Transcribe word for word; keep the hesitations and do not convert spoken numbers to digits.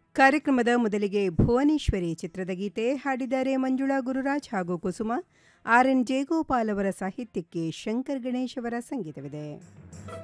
ಕಾರ್ಯಕ್ರಮದ ಮೊದಲಿಗೆ ಭುವನೇಶ್ವರಿ ಚಿತ್ರದ ಗೀತೆ ಹಾಡಿದ್ದಾರೆ ಮಂಜುಳಾ ಗುರುರಾಜ್ ಹಾಗೂ ಕುಸುಮ. ಆರ್ ಎನ್ ಜಯಗೋಪಾಲ್ ಅವರ ಸಾಹಿತ್ಯಕ್ಕೆ ಶಂಕರ್ ಗಣೇಶ್ ಅವರ ಸಂಗೀತವಿದೆ.